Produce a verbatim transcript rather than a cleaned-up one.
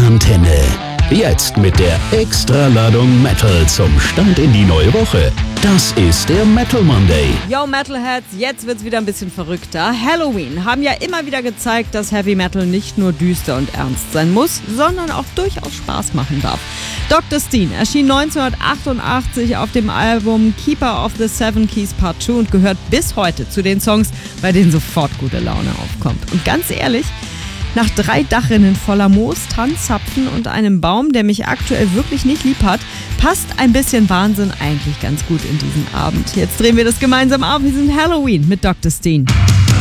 Antenne. Jetzt mit der Extraladung Metal zum Start in die neue Woche. Das ist der Metal Monday. Yo Metalheads, jetzt wird's wieder ein bisschen verrückter. Halloween haben ja immer wieder gezeigt, dass Heavy Metal nicht nur düster und ernst sein muss, sondern auch durchaus Spaß machen darf. Doktor Steen erschien neunzehnhundertachtundachtzig auf dem Album Keeper of the Seven Keys Part zwei und gehört bis heute zu den Songs, bei denen sofort gute Laune aufkommt. Und ganz ehrlich, nach drei Dachrinnen voller Moos, Tanzzapfen und einem Baum, der mich aktuell wirklich nicht lieb hat, passt ein bisschen Wahnsinn eigentlich ganz gut in diesen Abend. Jetzt drehen wir das gemeinsam auf. Wir sind Halloween mit Doktor Steen.